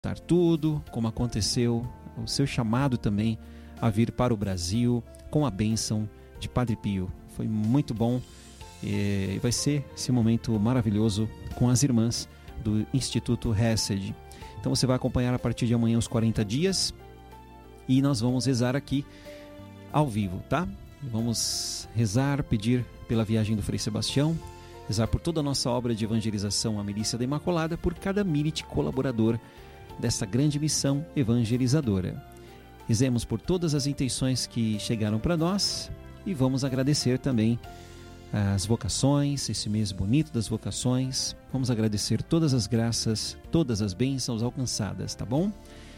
tudo como aconteceu, o seu chamado também a vir para o Brasil com a bênção de Padre Pio. Foi muito bom e vai ser esse momento maravilhoso com as irmãs do Instituto Hesed. Então você vai acompanhar a partir de amanhã os 40 dias e nós vamos rezar aqui ao vivo, tá? Vamos rezar, pedir pela viagem do Frei Sebastião, rezar por toda a nossa obra de evangelização, a Milícia da Imaculada, por cada milite colaborador dessa grande missão evangelizadora. Rezemos por todas as intenções que chegaram para nós e vamos agradecer também as vocações, esse mês bonito das vocações. Vamos agradecer todas as graças, todas as bênçãos alcançadas, tá bom?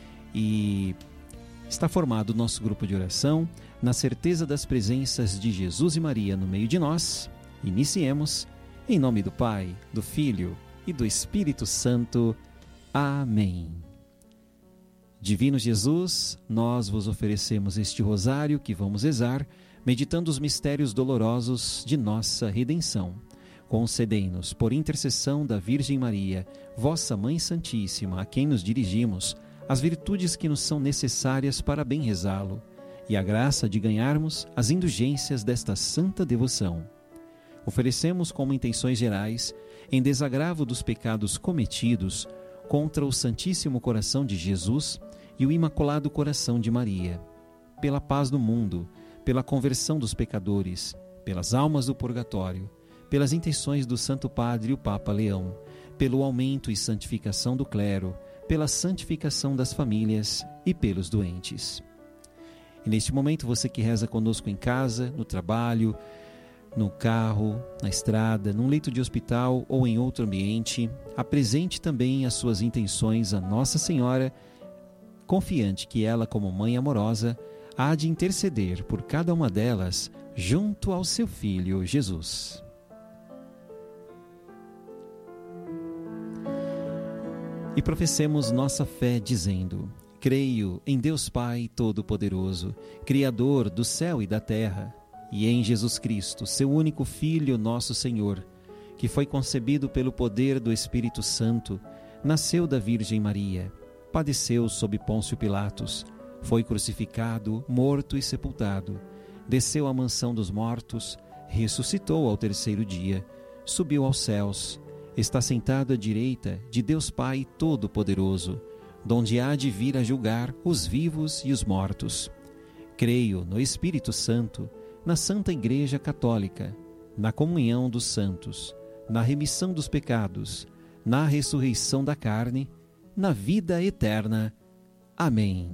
E está formado o nosso grupo de oração, na certeza das presenças de Jesus e Maria no meio de nós. Iniciemos, em nome do Pai, do Filho e do Espírito Santo. Amém. Divino Jesus, nós vos oferecemos este rosário que vamos rezar, meditando os mistérios dolorosos de nossa redenção. Concedei-nos, por intercessão da Virgem Maria, vossa Mãe Santíssima, a quem nos dirigimos, as virtudes que nos são necessárias para bem rezá-lo, e a graça de ganharmos as indulgências desta santa devoção. Oferecemos como intenções gerais, em desagravo dos pecados cometidos contra o Santíssimo Coração de Jesus e o Imaculado Coração de Maria, pela paz do mundo, pela conversão dos pecadores, pelas almas do purgatório, pelas intenções do Santo Padre, o Papa Leão, pelo aumento e santificação do clero, pela santificação das famílias e pelos doentes. E neste momento, você que reza conosco em casa, no trabalho, no carro, na estrada, num leito de hospital ou em outro ambiente, apresente também as suas intenções a Nossa Senhora, confiante que ela, como mãe amorosa, há de interceder por cada uma delas junto ao seu Filho Jesus. E professemos nossa fé dizendo: creio em Deus Pai Todo-Poderoso, Criador do céu e da terra, e em Jesus Cristo, seu único Filho, nosso Senhor, que foi concebido pelo poder do Espírito Santo, nasceu da Virgem Maria, padeceu sob Pôncio Pilatos, foi crucificado, morto e sepultado, desceu à mansão dos mortos, ressuscitou ao terceiro dia, subiu aos céus, está sentado à direita de Deus Pai Todo-Poderoso, donde há de vir a julgar os vivos e os mortos. Creio no Espírito Santo, na Santa Igreja Católica, na comunhão dos santos, na remissão dos pecados, na ressurreição da carne, na vida eterna. Amém.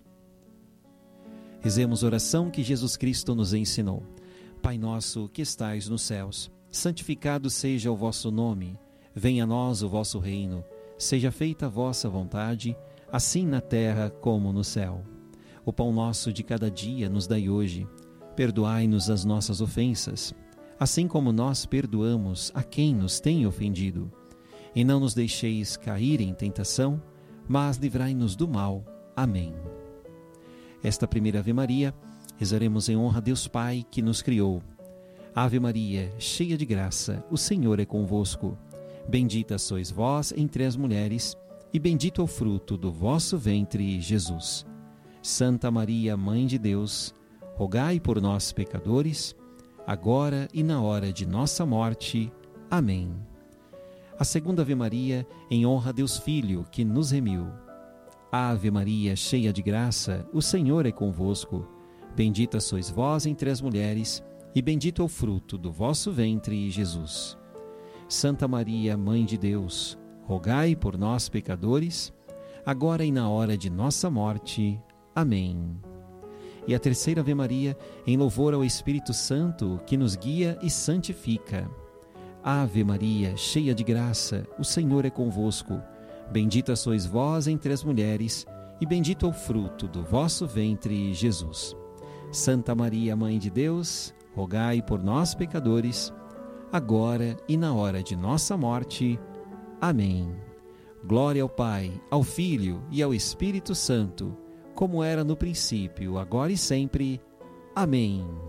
Rezemos a oração que Jesus Cristo nos ensinou. Pai nosso que estais nos céus, santificado seja o vosso nome. Venha a nós o vosso reino. Seja feita a vossa vontade, assim na terra como no céu. O pão nosso de cada dia nos dai hoje. Perdoai-nos as nossas ofensas, assim como nós perdoamos a quem nos tem ofendido. E não nos deixeis cair em tentação, mas livrai-nos do mal. Amém. Esta primeira Ave Maria, rezaremos em honra a Deus Pai que nos criou. Ave Maria, cheia de graça, o Senhor é convosco. Bendita sois vós entre as mulheres, e bendito é o fruto do vosso ventre, Jesus. Santa Maria, Mãe de Deus, rogai por nós, pecadores, agora e na hora de nossa morte. Amém. A segunda Ave Maria, em honra a Deus Filho, que nos remiu. Ave Maria, cheia de graça, o Senhor é convosco. Bendita sois vós entre as mulheres, e bendito é o fruto do vosso ventre, Jesus. Santa Maria, Mãe de Deus, rogai por nós, pecadores, agora e na hora de nossa morte. Amém. E a terceira Ave Maria, em louvor ao Espírito Santo, que nos guia e santifica. Ave Maria, cheia de graça, o Senhor é convosco. Bendita sois vós entre as mulheres, e bendito é o fruto do vosso ventre, Jesus. Santa Maria, Mãe de Deus, rogai por nós, pecadores, agora e na hora de nossa morte. Amém. Glória ao Pai, ao Filho e ao Espírito Santo, como era no princípio, agora e sempre. Amém.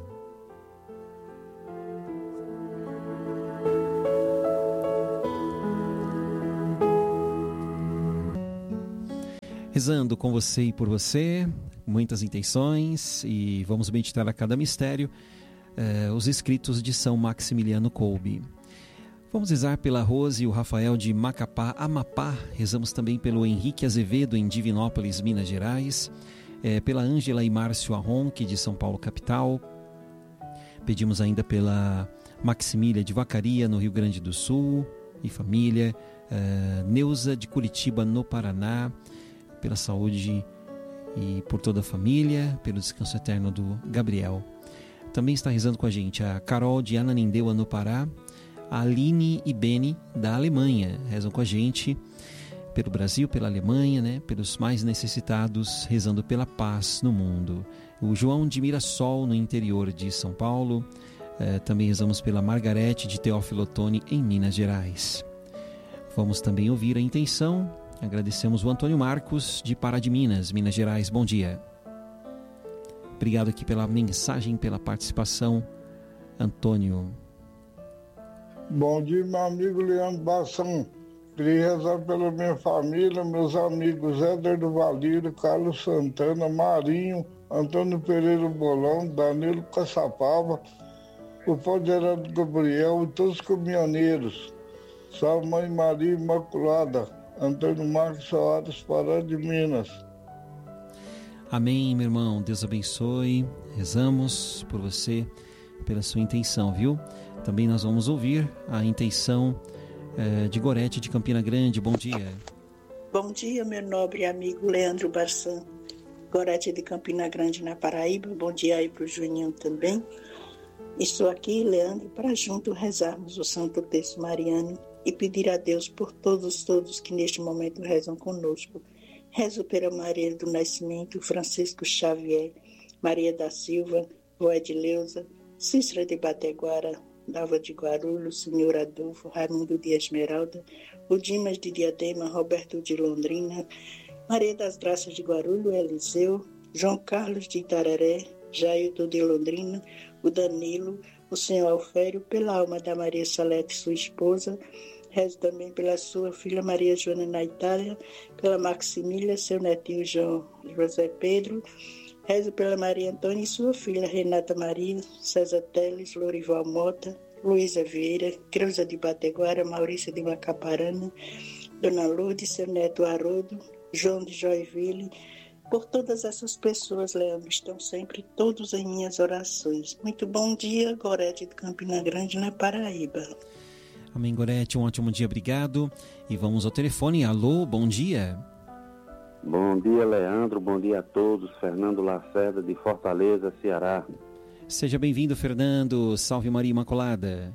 Rezando com você e por você, muitas intenções, e vamos meditar a cada mistério, os escritos de São Maximiliano Kolbe. Vamos rezar pela Rose e o Rafael de Macapá, Amapá. Rezamos também pelo Henrique Azevedo em Divinópolis, Minas Gerais, pela Ângela e Márcio Arronque de São Paulo, capital. Pedimos ainda pela Maximília de Vacaria, no Rio Grande do Sul, e família, Neuza de Curitiba, no Paraná, pela saúde e por toda a família, pelo descanso eterno do Gabriel. Também está rezando com a gente a Carol de Ananindeua, no Pará, a Aline e Beni da Alemanha, rezam com a gente pelo Brasil, pela Alemanha, né? Pelos mais necessitados, rezando pela paz no mundo. O João de Mirassol, no interior de São Paulo, também rezamos pela Margarete de Teófilo Otoni, em Minas Gerais. Vamos também ouvir a intenção. Agradecemos o Antônio Marcos de Pará de Minas, Minas Gerais. Bom dia. Obrigado aqui pela mensagem, pela participação, Antônio. Bom dia, meu amigo Leandro Bassan. Queria rezar pela minha família, meus amigos Éder do Valírio, Carlos Santana, Marinho, Antônio Pereira Bolão, Danilo Caçapava, o Poderado Gabriel e todos os caminhoneiros. Salve Mãe Maria Imaculada. Antônio Marcos Soares, Pará de Minas. Amém, meu irmão. Deus abençoe. Rezamos por você, pela sua intenção, viu? Também nós vamos ouvir a intenção de Gorete de Campina Grande. Bom dia. Bom dia, meu nobre amigo Leandro Barçan. Gorete de Campina Grande, na Paraíba. Bom dia aí para o Juninho também. Estou aqui, Leandro, para junto rezarmos o Santo Terço Mariano e pedir a Deus por todos que neste momento rezam conosco. Rezo pela Maria do Nascimento, Francisco Xavier, Maria da Silva, Edileuza, Cícera de Bateguara, Dalva de Guarulhos, Senhor Adolfo, Raimundo de Esmeralda, o Dimas de Diadema, Roberto de Londrina, Maria das Graças de Guarulhos, Eliseu, João Carlos de Itararé, Jailton de Londrina, o Danilo, o Senhor Alfério, pela alma da Maria Salete, sua esposa. Rezo também pela sua filha Maria Joana na Itália, pela Maximília, seu netinho José Pedro. Rezo pela Maria Antônia e sua filha Renata Maria, César Teles, Lorival Mota, Luísa Vieira, Creuza de Bateguara, Maurícia de Macaparana, Dona Lourdes, seu neto Haroldo, João de Joinville. Por todas essas pessoas, Leandro, estão sempre todos em minhas orações. Muito bom dia, Gorete de Campina Grande, na Paraíba. Amém, Gorete, um ótimo dia, obrigado. E vamos ao telefone. Alô, bom dia. Bom dia, Leandro, bom dia a todos. Fernando Lacerda, de Fortaleza, Ceará. Seja bem-vindo, Fernando. Salve Maria Imaculada.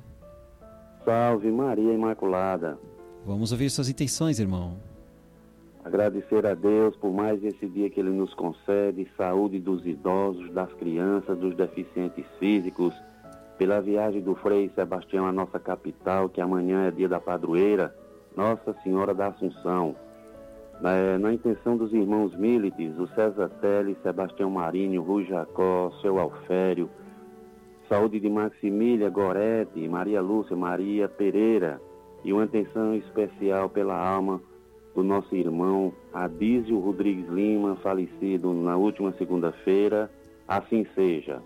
Salve Maria Imaculada. Vamos ouvir suas intenções, irmão. Agradecer a Deus por mais esse dia que Ele nos concede, saúde dos idosos, das crianças, dos deficientes físicos, pela viagem do Frei Sebastião à nossa capital, que amanhã é dia da padroeira, Nossa Senhora da Assunção. Na intenção dos irmãos Milites, o César Teles, Sebastião Marinho, Rui Jacó, seu Alfério, saúde de Maximília, Gorete, Maria Lúcia, Maria Pereira, e uma intenção especial pela alma do nosso irmão Adísio Rodrigues Lima, falecido na última segunda-feira. Assim seja.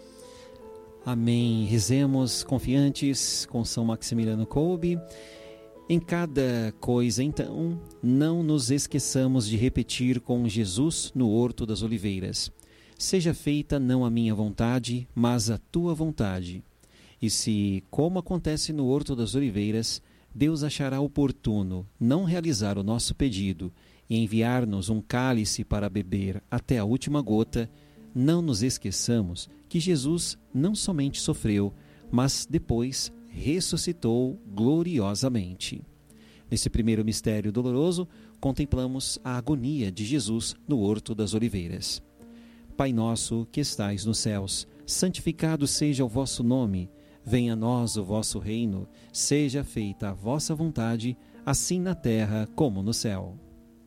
Amém. Rezemos confiantes com São Maximiliano Kolbe. Em cada coisa, então, não nos esqueçamos de repetir com Jesus no Horto das Oliveiras: seja feita não a minha vontade, mas a tua vontade. E se, como acontece no Horto das Oliveiras, Deus achará oportuno não realizar o nosso pedido e enviar-nos um cálice para beber até a última gota, não nos esqueçamos que Jesus não somente sofreu, mas depois ressuscitou gloriosamente. Nesse primeiro mistério doloroso, contemplamos a agonia de Jesus no Horto das Oliveiras. Pai nosso que estais nos céus, santificado seja o vosso nome. Venha a nós o vosso reino, seja feita a vossa vontade, assim na terra como no céu.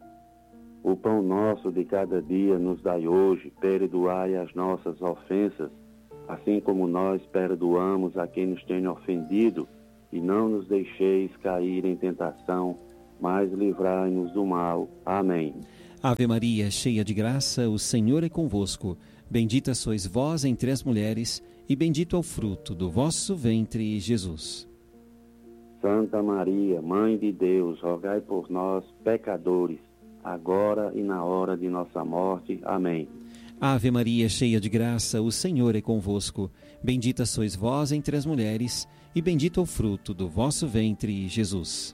O pão nosso de cada dia nos dai hoje, perdoai as nossas ofensas, assim como nós perdoamos a quem nos tem ofendido, e não nos deixeis cair em tentação, mas livrai-nos do mal. Amém. Ave Maria, cheia de graça, o Senhor é convosco. Bendita sois vós entre as mulheres, e bendito é o fruto do vosso ventre, Jesus. Santa Maria, Mãe de Deus, rogai por nós, pecadores, agora e na hora de nossa morte. Amém. Ave Maria, cheia de graça, o Senhor é convosco. Bendita sois vós entre as mulheres, e bendito é o fruto do vosso ventre, Jesus.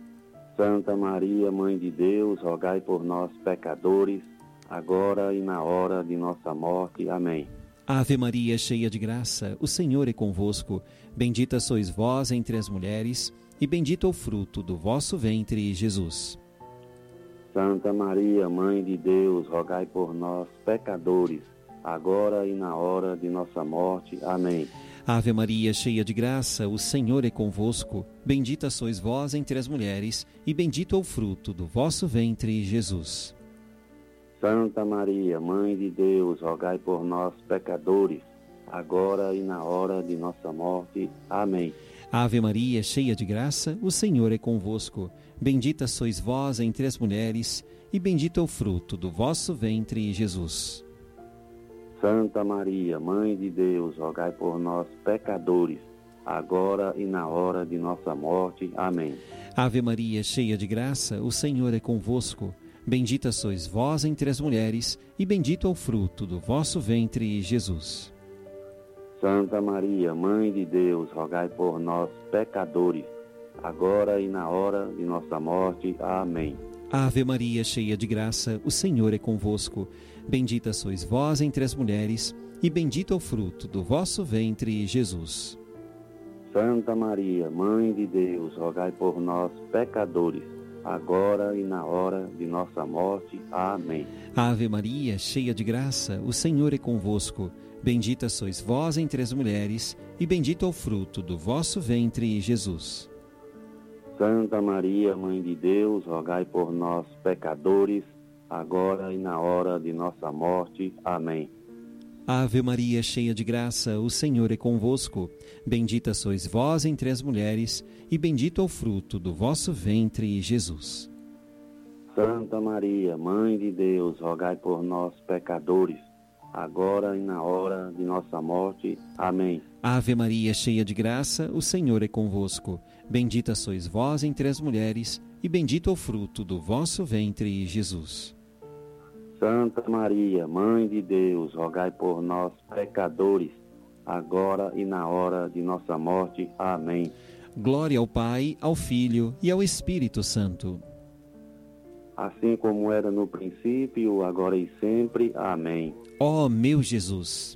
Santa Maria, Mãe de Deus, rogai por nós, pecadores, agora e na hora de nossa morte. Amém. Ave Maria, cheia de graça, o Senhor é convosco. Bendita sois vós entre as mulheres, e bendito é o fruto do vosso ventre, Jesus. Santa Maria, Mãe de Deus, rogai por nós, pecadores, agora e na hora de nossa morte. Amém. Ave Maria, cheia de graça, o Senhor é convosco. Bendita sois vós entre as mulheres, e bendito é o fruto do vosso ventre, Jesus. Santa Maria, Mãe de Deus, rogai por nós, pecadores, agora e na hora de nossa morte. Amém. Ave Maria, cheia de graça, o Senhor é convosco. Bendita sois vós entre as mulheres, e bendito é o fruto do vosso ventre, Jesus. Santa Maria, Mãe de Deus, rogai por nós, pecadores, agora e na hora de nossa morte. Amém. Ave Maria, cheia de graça, o Senhor é convosco. Bendita sois vós entre as mulheres, e bendito é o fruto do vosso ventre, Jesus. Santa Maria, Mãe de Deus, rogai por nós, pecadores, agora e na hora de nossa morte. Amém. Ave Maria, cheia de graça, o Senhor é convosco. Bendita sois vós entre as mulheres, e bendito é o fruto do vosso ventre, Jesus. Santa Maria, Mãe de Deus, rogai por nós, pecadores, agora e na hora de nossa morte. Amém. Ave Maria, cheia de graça, o Senhor é convosco. Bendita sois vós entre as mulheres, e bendito é o fruto do vosso ventre, Jesus. Santa Maria, Mãe de Deus, rogai por nós, pecadores, agora e na hora de nossa morte. Amém. Ave Maria, cheia de graça, o Senhor é convosco. Bendita sois vós entre as mulheres, e bendito é o fruto do vosso ventre, Jesus. Santa Maria, Mãe de Deus, rogai por nós, pecadores, agora e na hora de nossa morte. Amém. Ave Maria, cheia de graça, o Senhor é convosco. Bendita sois vós entre as mulheres, e bendito é o fruto do vosso ventre, Jesus. Santa Maria, Mãe de Deus, rogai por nós, pecadores, agora e na hora de nossa morte. Amém. Glória ao Pai, ao Filho e ao Espírito Santo. Assim como era no princípio, agora e sempre. Amém. Ó meu Jesus,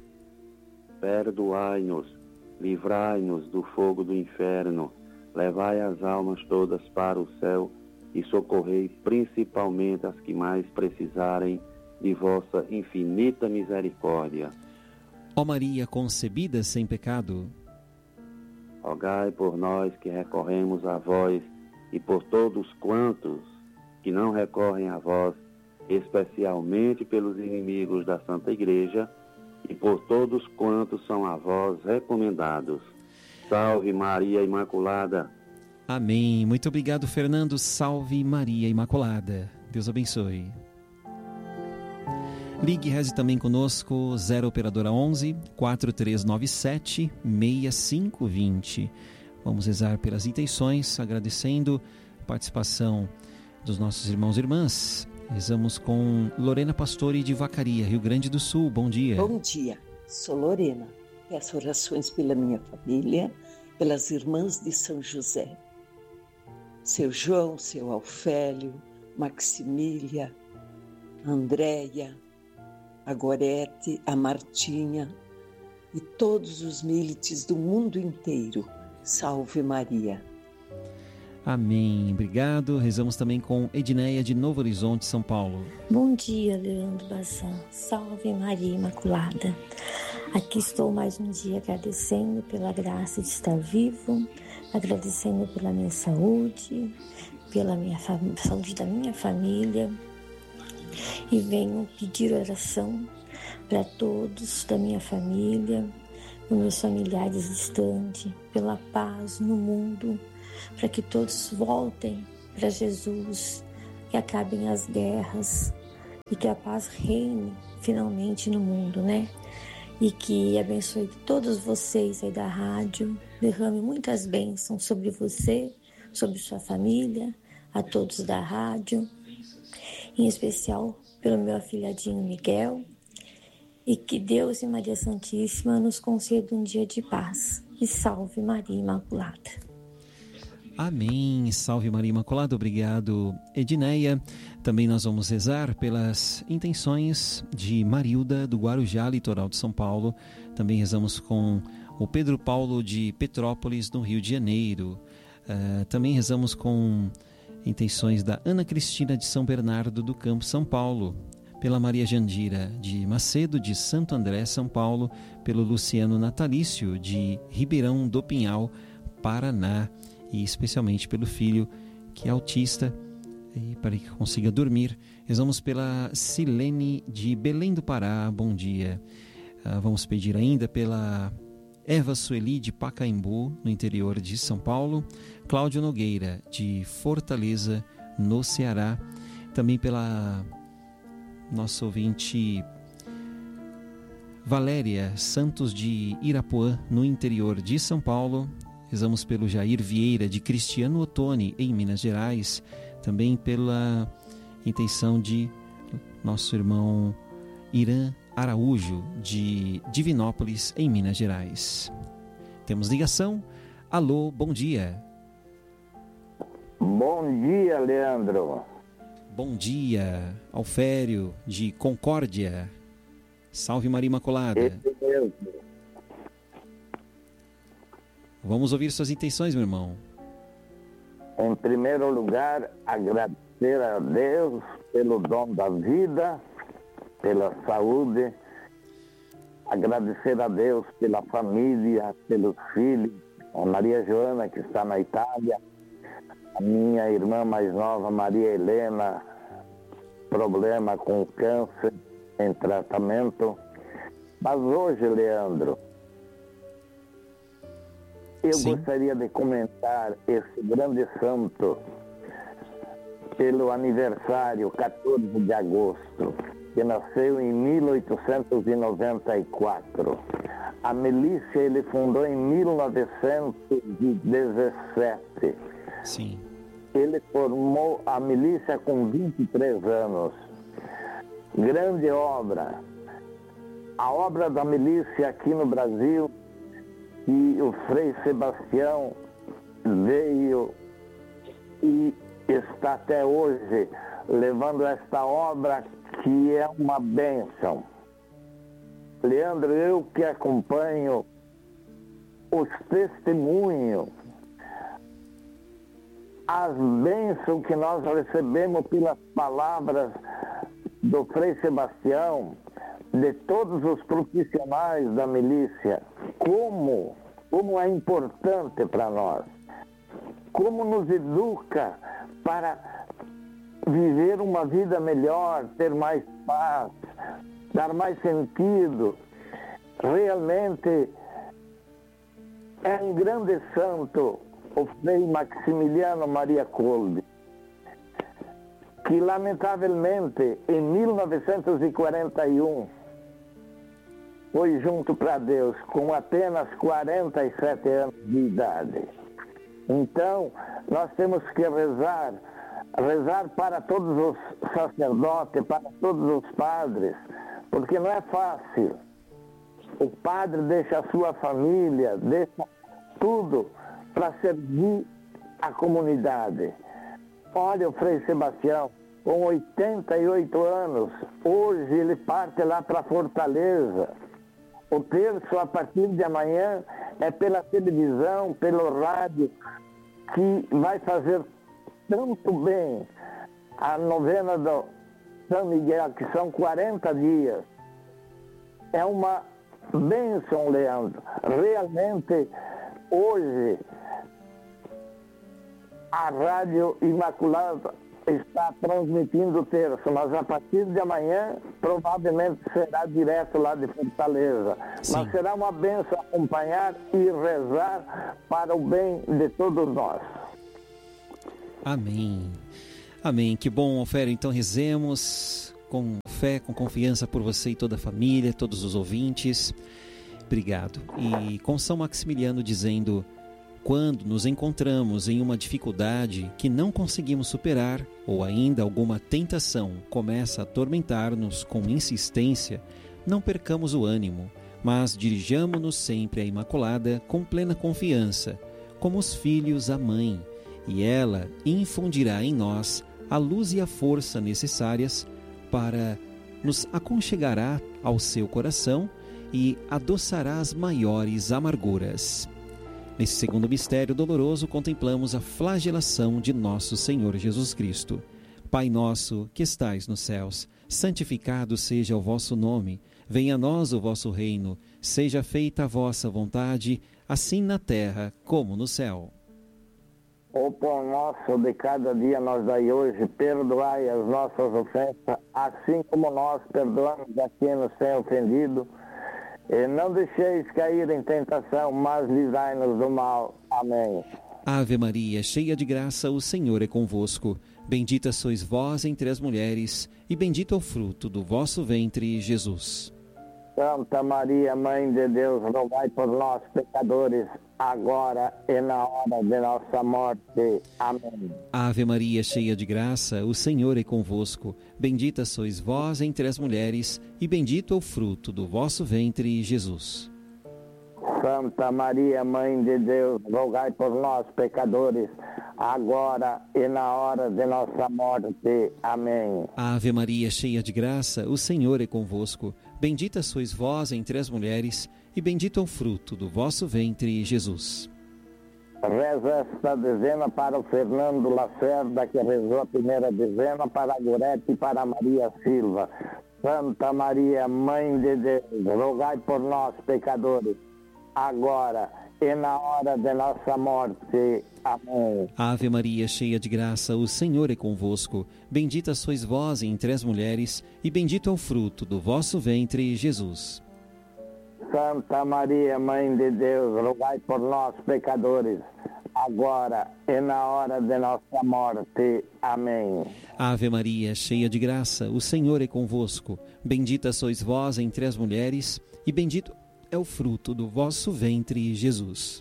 perdoai-nos, livrai-nos do fogo do inferno, levai as almas todas para o céu e socorrei principalmente as que mais precisarem de vossa infinita misericórdia. Ó Maria concebida sem pecado, rogai por nós que recorremos a vós e por todos quantos que não recorrem a vós, especialmente pelos inimigos da Santa Igreja e por todos quantos são a vós recomendados. Salve Maria Imaculada. Amém. Muito obrigado, Fernando. Salve Maria Imaculada. Deus abençoe. Ligue e reze também conosco, 0 Operadora 11 4397 6520. Vamos rezar pelas intenções, agradecendo a participação dos nossos irmãos e irmãs. Rezamos com Lorena Pastore de Vacaria, Rio Grande do Sul. Bom dia. Bom dia, sou Lorena. Peço orações pela minha família, pelas irmãs de São José. Seu João, seu Alfélio, Maximília, Andréia, a Gorete, a Martinha e todos os milites do mundo inteiro. Salve Maria. Amém. Obrigado. Rezamos também com Edneia de Novo Horizonte, São Paulo. Bom dia, Leandro Bazan. Salve Maria Imaculada. Aqui estou mais um dia agradecendo pela graça de estar vivo, agradecendo pela minha saúde, pela saúde da minha família. E venho pedir oração para todos da minha família, para meus familiares distantes, pela paz no mundo, para que todos voltem para Jesus, que acabem as guerras, e que a paz reine finalmente no mundo, né? E que abençoe todos vocês aí da rádio, derrame muitas bênçãos sobre você, sobre sua família, a todos da rádio, em especial pelo meu afilhadinho Miguel, e que Deus e Maria Santíssima nos concedam um dia de paz. E salve Maria Imaculada. Amém. Salve Maria Imaculada. Obrigado, Edneia. Também nós vamos rezar pelas intenções de Marilda, do Guarujá, litoral de São Paulo. Também rezamos com o Pedro Paulo de Petrópolis, no Rio de Janeiro. Também rezamos com intenções da Ana Cristina de São Bernardo do Campo, São Paulo. Pela Maria Jandira de Macedo, de Santo André, São Paulo. Pelo Luciano Natalício, de Ribeirão do Pinhal, Paraná. E especialmente pelo filho que é autista, e para que consiga dormir. Rezamos pela Silene de Belém do Pará, bom dia. Vamos pedir ainda pela Eva Sueli de Pacaembu, no interior de São Paulo. Cláudio Nogueira de Fortaleza, no Ceará. Também pela nossa ouvinte Valéria Santos de Irapuã, no interior de São Paulo. Rezamos pelo Jair Vieira de Cristiano Ottoni, em Minas Gerais. Também pela intenção de nosso irmão Irã Araújo, de Divinópolis, em Minas Gerais. Temos ligação. Alô, bom dia. Bom dia, Leandro. Bom dia, Alfério, de Concórdia. Salve Maria Imaculada. Esse mesmo. Vamos ouvir suas intenções, meu irmão. Em primeiro lugar, agradecer a Deus pelo dom da vida, pela saúde. Agradecer a Deus pela família, pelos filhos. A Maria Joana, que está na Itália. A minha irmã mais nova, Maria Helena, problema com câncer em tratamento. Mas hoje, Leandro, eu gostaria de comentar esse grande santo pelo aniversário 14 de agosto, que nasceu em 1894. A milícia ele fundou em 1917. Sim. Ele formou a milícia com 23 anos. Grande obra. A obra da milícia aqui no Brasil, e o Frei Sebastião veio e está até hoje levando esta obra, que é uma bênção. Leandro, eu que acompanho os testemunhos, as bênçãos que nós recebemos pelas palavras do Frei Sebastião, de todos os profissionais da milícia, como é importante para nós, como nos educa para viver uma vida melhor, ter mais paz, dar mais sentido. Realmente é um grande santo, o Frei Maximiliano Maria Kolbe, que lamentavelmente em 1941 foi junto para Deus com apenas 47 anos de idade. Então, nós temos que rezar para todos os sacerdotes, para todos os padres, porque não é fácil. O padre deixa a sua família, deixa tudo para servir a comunidade. Olha o Frei Sebastião, com 88 anos, hoje ele parte lá para Fortaleza. O terço, a partir de amanhã, é pela televisão, pelo rádio, que vai fazer tanto bem a novena do São Miguel, que são 40 dias. É uma bênção, Leandro. Realmente, hoje, a Rádio Imaculada está transmitindo o terço, mas a partir de amanhã provavelmente será direto lá de Fortaleza. Sim. Mas será uma bênção acompanhar e rezar para o bem de todos nós. Amém. Amém. Que bom, Alfério. Então rezemos com fé, com confiança por você e toda a família, todos os ouvintes. Obrigado. E com São Maximiliano dizendo: quando nos encontramos em uma dificuldade que não conseguimos superar, ou ainda alguma tentação começa a atormentar-nos com insistência, não percamos o ânimo, mas dirijamo-nos sempre à Imaculada com plena confiança, como os filhos à mãe, e ela infundirá em nós a luz e a força necessárias para nos aconchegará ao seu coração e adoçará as maiores amarguras. Nesse segundo mistério doloroso, contemplamos a flagelação de nosso Senhor Jesus Cristo. Pai nosso, que estais nos céus, santificado seja o vosso nome. Venha a nós o vosso reino. Seja feita a vossa vontade, assim na terra como no céu. O pão nosso de cada dia nos dai hoje, perdoai as nossas ofensas, assim como nós perdoamos a quem nos tem ofendido. E não deixeis cair em tentação, mas livrai-nos do mal. Amém. Ave Maria, cheia de graça, o Senhor é convosco. Bendita sois vós entre as mulheres, e bendito é o fruto do vosso ventre, Jesus. Santa Maria, Mãe de Deus, rogai por nós, pecadores, agora e na hora de nossa morte. Amém. Ave Maria, cheia de graça, o Senhor é convosco. Bendita sois vós entre as mulheres, e bendito é o fruto do vosso ventre, Jesus. Santa Maria, Mãe de Deus, rogai por nós, pecadores, agora e na hora de nossa morte. Amém. Ave Maria, cheia de graça, o Senhor é convosco. Bendita sois vós entre as mulheres, e bendito é o fruto do vosso ventre, Jesus. Reza esta dezena para o Fernando Lacerda, que rezou a primeira dezena, para a Gorete e para a Maria Silva. Santa Maria, Mãe de Deus, rogai por nós, pecadores, agora e na hora de nossa morte. Amém. Ave Maria, cheia de graça, o Senhor é convosco. Bendita sois vós entre as mulheres, e bendito é o fruto do vosso ventre, Jesus. Santa Maria, Mãe de Deus, rogai por nós, pecadores, agora e na hora de nossa morte. Amém. Ave Maria, cheia de graça, o Senhor é convosco. Bendita sois vós entre as mulheres, e bendito é o fruto do vosso ventre, Jesus.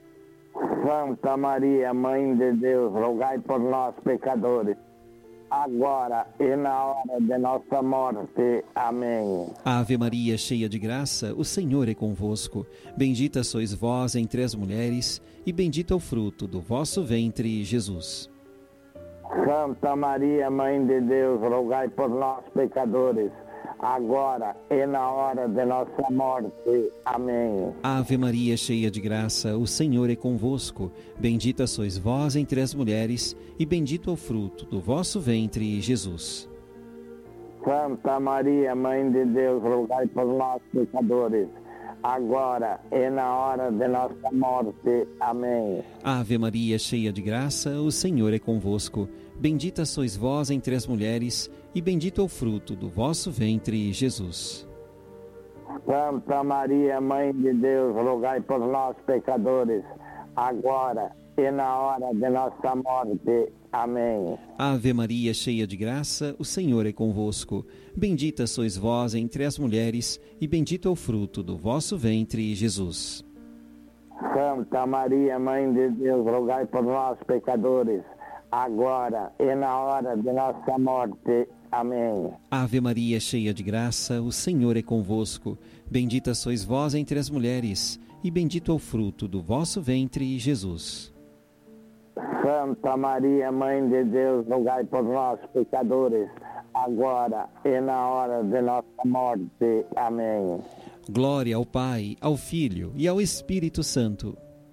Santa Maria, Mãe de Deus, rogai por nós, pecadores, agora e na hora de nossa morte. Amém. Ave Maria, cheia de graça, o Senhor é convosco. Bendita sois vós entre as mulheres, e bendito é o fruto do vosso ventre, Jesus. Santa Maria, Mãe de Deus, rogai por nós, pecadores, agora e na hora de nossa morte. Amém. Ave Maria, cheia de graça, o Senhor é convosco. Bendita sois vós entre as mulheres, e bendito é o fruto do vosso ventre, Jesus. Santa Maria, Mãe de Deus, rogai por nós, pecadores, agora e na hora de nossa morte. Amém. Ave Maria, cheia de graça, o Senhor é convosco. Bendita sois vós entre as mulheres, e bendito é o fruto do vosso ventre, Jesus. Santa Maria, Mãe de Deus, rogai por nós, pecadores, agora e na hora de nossa morte. Amém. Ave Maria, cheia de graça, o Senhor é convosco. Bendita sois vós entre as mulheres, e bendito é o fruto do vosso ventre, Jesus. Santa Maria, Mãe de Deus, rogai por nós, pecadores, agora e na hora de nossa morte. Amém. Ave Maria, cheia de graça, o Senhor é convosco. Bendita sois vós entre as mulheres, e bendito é o fruto do vosso ventre, Jesus. Santa Maria, Mãe de Deus, rogai por nós, pecadores, agora e na hora de nossa morte. Amém. Glória ao Pai, ao Filho e ao Espírito Santo.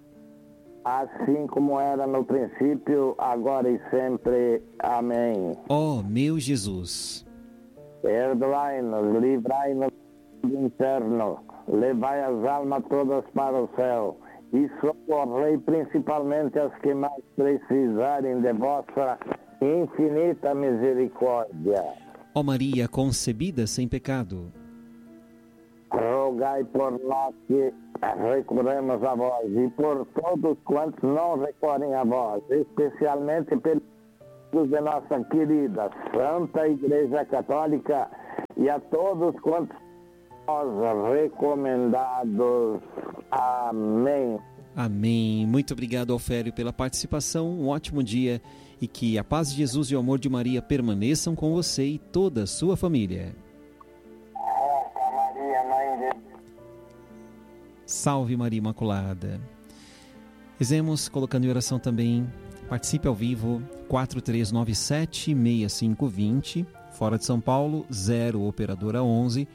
Assim como era no princípio, agora e sempre. Amém. Ó meu Jesus, perdoai-nos, livrai-nos do inferno, levai as almas todas para o céu e socorrei principalmente as que mais precisarem de vossa infinita misericórdia. Ó Maria concebida sem pecado, rogai por nós que recorremos a vós e por todos quantos não recorrem a vós, especialmente pelos bispos de nossa querida Santa Igreja Católica e a todos quantos nós recomendados. Amém. Amém. Muito obrigado, Alfério, pela participação. Um ótimo dia e que a paz de Jesus e o amor de Maria permaneçam com você e toda a sua família. Maria, Mãe de Deus. Salve Maria Imaculada. Rezemos colocando em oração também. Participe ao vivo 4397-6520, fora de São Paulo 0 operadora 11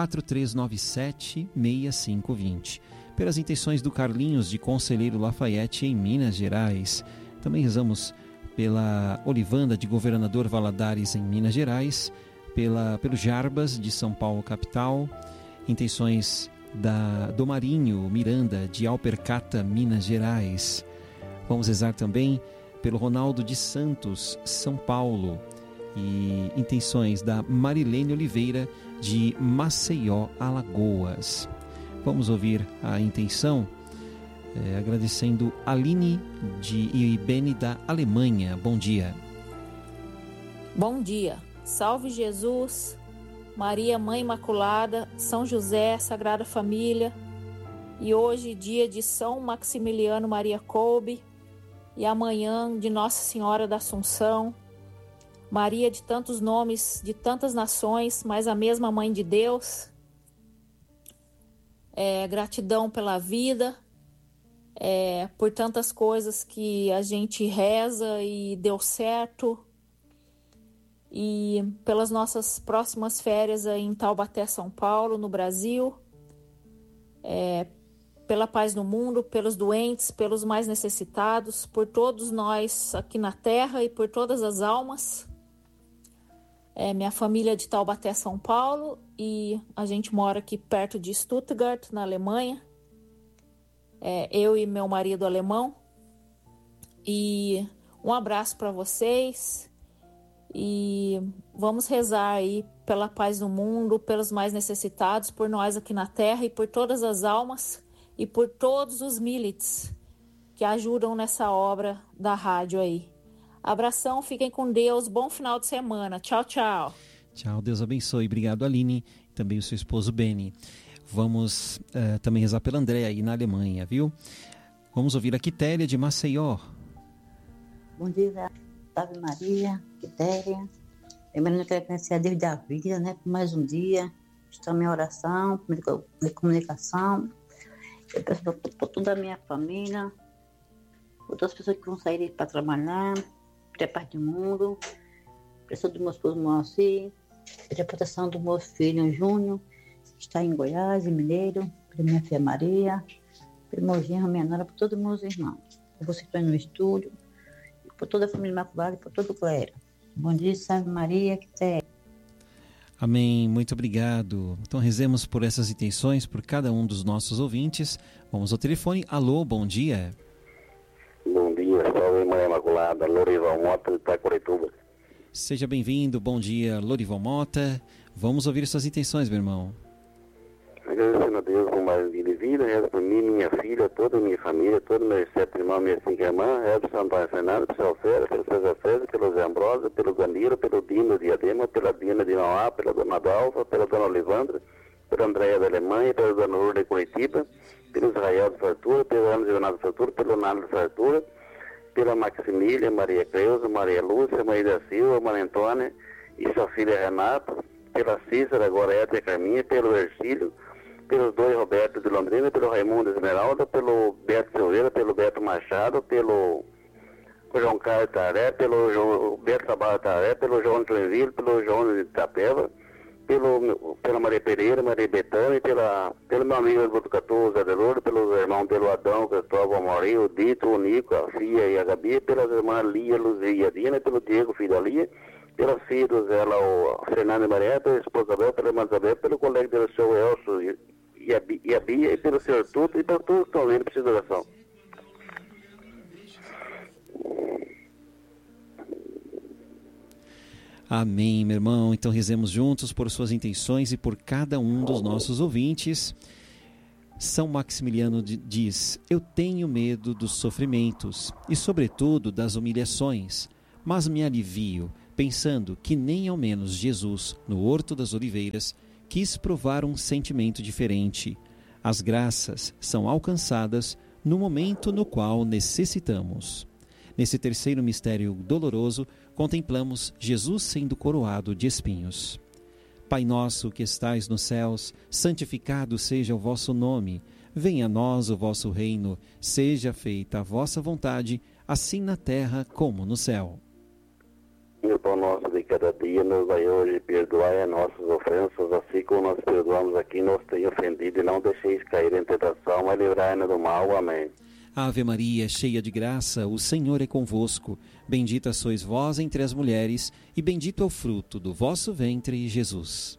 4397-6520. Pelas intenções do Carlinhos de Conselheiro Lafayette em Minas Gerais. Também rezamos pela Olivanda de Governador Valadares em Minas Gerais, pelo Jarbas de São Paulo capital, intenções do Marinho Miranda de Alpercata, Minas Gerais. Vamos rezar também pelo Ronaldo de Santos, São Paulo, e intenções da Marilene Oliveira de Maceió, Alagoas. Vamos ouvir a intenção, agradecendo Aline de Ibene da Alemanha. Bom dia. Bom dia. Salve Jesus, Maria Mãe Imaculada, São José, Sagrada Família. E hoje, dia de São Maximiliano Maria Kolbe, e amanhã de Nossa Senhora da Assunção. Maria de tantos nomes, de tantas nações, mas a mesma Mãe de Deus. Gratidão pela vida, por tantas coisas que a gente reza e deu certo, e pelas nossas próximas férias em Taubaté, São Paulo, no Brasil, pela paz no mundo, pelos doentes, pelos mais necessitados, por todos nós aqui na terra e por todas as almas. Minha família é de Taubaté, São Paulo, e a gente mora aqui perto de Stuttgart, na Alemanha. Eu e meu marido alemão. E um abraço para vocês. E vamos rezar aí pela paz no mundo, pelos mais necessitados, por nós aqui na terra e por todas as almas e por todos os milits que ajudam nessa obra da rádio aí. Abração, fiquem com Deus, bom final de semana. Tchau, tchau. Tchau, Deus abençoe. Obrigado, Aline, e também o seu esposo Beni. Vamos também rezar pela Andréa aí na Alemanha, viu? Vamos ouvir a Quitéria de Maceió. Bom dia, Ave Maria, Quitéria. Primeiro eu quero agradecer a Deus da vida, né, por mais um dia. Está a minha oração, de comunicação. Eu peço por toda a minha família, por todas as pessoas que vão sair para trabalhar, para a parte do mundo. Peço do meu esposo Moacir, pela proteção do meu filho Júnior, que está em Goiás, em Mineiro, pela minha filha Maria, pelo meu genro, minha nora, por todos os meus irmãos. Por você que está no estúdio, por toda a família Imaculada e por todo o clero. Bom dia, Salve Maria, que tem. Amém, muito obrigado. Então rezemos por essas intenções, por cada um dos nossos ouvintes. Vamos ao telefone. Alô, bom dia. Bom dia, Salve Maria Imaculada, Lorival Mota de Itacoretuba. Seja bem-vindo, bom dia, Lorival Mota. Vamos ouvir suas intenções, meu irmão. Agradecendo a Deus por mais um dia de vida, rezo por mim, minha filha, toda a minha família, todos meus 7 irmãos, minhas 5 irmãs, rezo por São Antônio Fernando, por São Fera, pelo César César, pelo Zé Ambrosa, pelo Ganiro, pelo Dino Diadema, pela Dina de Mauá, pela Dona Dalva, pela Dona Olivandra, pela Andréia da Alemanha, pela Dona Lourdes de Curitiba, pelo Israel de Fartura, pelo Ana Leonardo de Fartura, pelo Nando de Fartura, pela Maximília, Maria Creuza, Maria Lúcia, Maria da Silva, Maria Antônia e sua filha Renata, pela Cícera, Gorete e Carminha, pelo Ercílio, pelos dois Roberto de Londrina, pelo Raimundo Esmeralda, pelo Beto Silveira, pelo Beto Machado, pelo João Carlos Taré, pelo Beto Sabarra Taré, pelo João de Joinville, pelo João de Itapeva, pela Maria Pereira, Maria Betânia, pelo meu amigo Botucatu, Zé de Lourdes, pelos irmãos pelo Adão, Cristóvão, Amaury, o Dito, o Nico, a Fia e a Gabi, pelas irmãs Lia, Luzia e a Dina, pelo Diego, filho da Lia, pelas filhas, o Fernando e Maria, pela esposa Isabel, pela irmã Isabel, pelo colega do seu Elcio e a Bia, e pelo senhor Tuto, e para todos que estão vendo, preciso de oração. Amém, meu irmão. Então rezemos juntos por suas intenções e por cada um dos nossos ouvintes. São Maximiliano diz: eu tenho medo dos sofrimentos e, sobretudo, das humilhações, mas me alivio, pensando que nem ao menos Jesus, no Horto das Oliveiras, quis provar um sentimento diferente. As graças são alcançadas no momento no qual necessitamos. Nesse terceiro mistério doloroso, contemplamos Jesus sendo coroado de espinhos. Pai nosso que estais nos céus, santificado seja o vosso nome. Venha a nós o vosso reino, seja feita a vossa vontade, assim na terra como no céu. O pão nosso de cada dia nos dai hoje, perdoai as nossas ofensas, assim como nós perdoamos a quem nos tem ofendido, e não deixeis cair em tentação, mas livrai-nos do mal. Amém. Ave Maria, cheia de graça, o Senhor é convosco. Bendita sois vós entre as mulheres, e bendito é o fruto do vosso ventre, Jesus.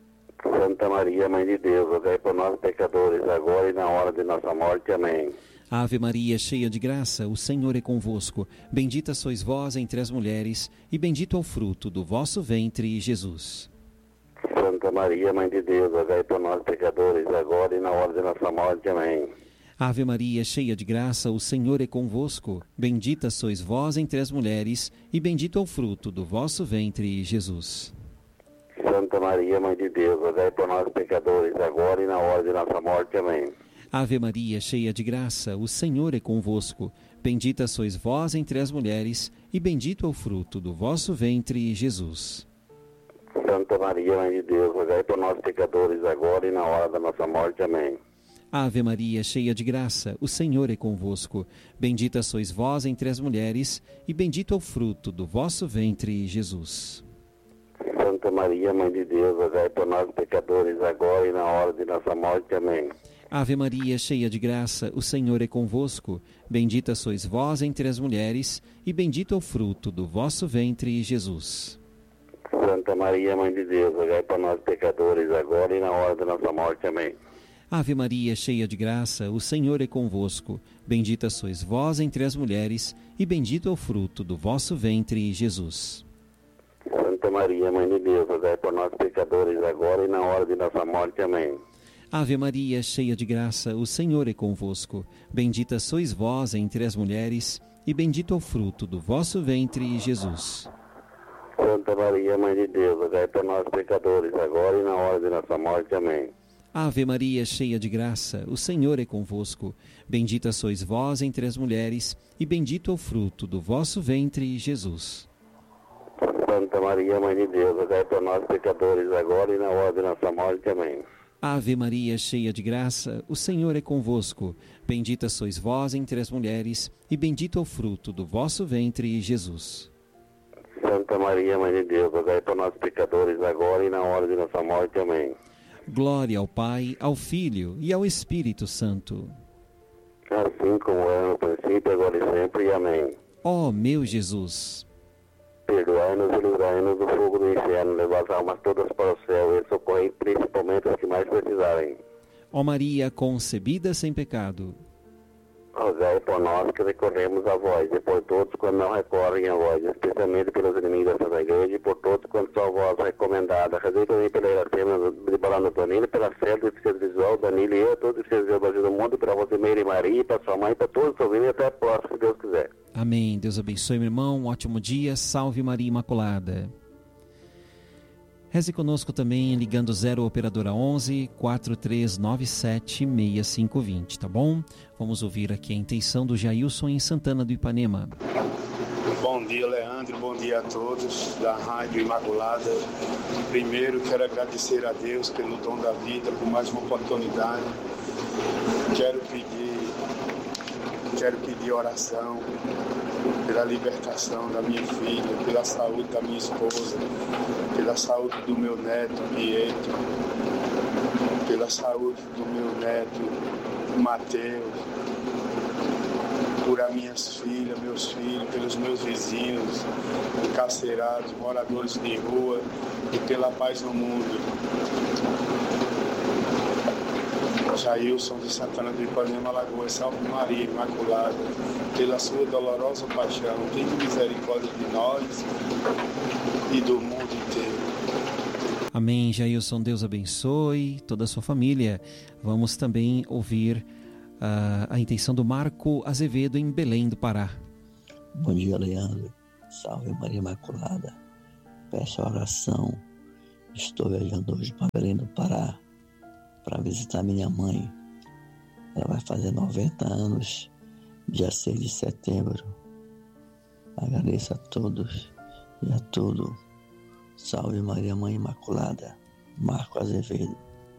Santa Maria, Mãe de Deus, rogai por nós pecadores, agora e na hora de nossa morte. Amém. Ave Maria, cheia de graça, o Senhor é convosco. Bendita sois vós entre as mulheres, e bendito é o fruto do vosso ventre, Jesus. Santa Maria, Mãe de Deus, rogai por nós pecadores, agora e na hora de nossa morte. Amém. Ave Maria, cheia de graça, o Senhor é convosco. Bendita sois vós entre as mulheres, e bendito é o fruto do vosso ventre, Jesus. Santa Maria, Mãe de Deus, rogai por nós pecadores, agora e na hora de nossa morte. Amém. Ave Maria, cheia de graça, o Senhor é convosco. Bendita sois vós entre as mulheres, e bendito é o fruto do vosso ventre, Jesus. Santa Maria, Mãe de Deus, rogai por nós pecadores, agora e na hora da nossa morte. Amém. Ave Maria, cheia de graça, o Senhor é convosco. Bendita sois vós entre as mulheres, e bendito é o fruto do vosso ventre, Jesus. Santa Maria, Mãe de Deus, rogai por nós pecadores, agora e na hora de nossa morte. Amém. Ave Maria, cheia de graça, o Senhor é convosco. Bendita sois vós entre as mulheres, e bendito é o fruto do vosso ventre, Jesus. Santa Maria, Mãe de Deus, rogai por nós pecadores, agora e na hora da nossa morte. Amém. Ave Maria, cheia de graça, o Senhor é convosco. Bendita sois vós entre as mulheres, e bendito é o fruto do vosso ventre, Jesus. Santa Maria, Mãe de Deus, rogai por nós pecadores, agora e na hora de nossa morte. Amém. Ave Maria, cheia de graça, o Senhor é convosco. Bendita sois vós entre as mulheres, e bendito é o fruto do vosso ventre, Jesus. Santa Maria, Mãe de Deus, rogai por nós pecadores, agora e na hora de nossa morte. Amém. Ave Maria, cheia de graça, o Senhor é convosco. Bendita sois vós entre as mulheres, e bendito é o fruto do vosso ventre, Jesus. Santa Maria, Mãe de Deus, rogai por nós pecadores, agora e na hora de nossa morte. Amém. Ave Maria, cheia de graça, o Senhor é convosco. Bendita sois vós entre as mulheres, e bendito é o fruto do vosso ventre, Jesus. Santa Maria, Mãe de Deus, rogai por nós pecadores, agora e na hora de nossa morte. Amém. Glória ao Pai, ao Filho e ao Espírito Santo. Assim como é no princípio, agora e sempre. Amém. Ó meu Jesus, perdoai-nos e livrai-nos do fogo do inferno, levai as almas todas para o céu e socorrei principalmente os que mais precisarem. ó Maria concebida sem pecado, rogai por nós que recorremos a vós, e por todos quando não recorrem a vós, especialmente pelos inimigos da Santa Igreja, e por todos quando são vós recomendada. Rezei também pela Iracema de Balão Tonino, pela Célia do Terceiro Visual, Danilo e eu, todos os Terceiros do Brasil do Mundo, para você, Meire e Maria, para sua mãe, para todos os ouvintes, e até a próxima, se Deus quiser. Amém. Deus abençoe, meu irmão. Um ótimo dia. Salve Maria Imaculada. Reze conosco também ligando 0 operadora 11 4397 6520, tá bom? Vamos ouvir aqui a intenção do Jailson em Santana do Ipanema. Bom dia, Leandro, bom dia a todos da Rádio Imaculada. Primeiro quero agradecer a Deus pelo dom da vida, por mais uma oportunidade. Quero pedir oração pela libertação da minha filha, pela saúde da minha esposa, pela saúde do meu neto Pietro, pela saúde do meu neto Mateus, por as minhas filhas, meus filhos, pelos meus vizinhos, encarcerados, moradores de rua e pela paz no mundo. Jailson de Santana do Ipanema, Alagoas, Salve Maria Imaculada, pela sua dolorosa paixão, tem misericórdia de nós e do mundo inteiro. Amém, Jailson, Deus abençoe toda a sua família. Vamos também ouvir a intenção do Marco Azevedo em Belém do Pará. Bom dia, Leandro. Salve Maria Imaculada. Peço a oração. Estou viajando hoje para Belém do Pará para visitar minha mãe. Ela vai fazer 90 anos, dia 6 de setembro. Agradeço a todos e a tudo. Salve Maria Mãe Imaculada. Marco Azevedo.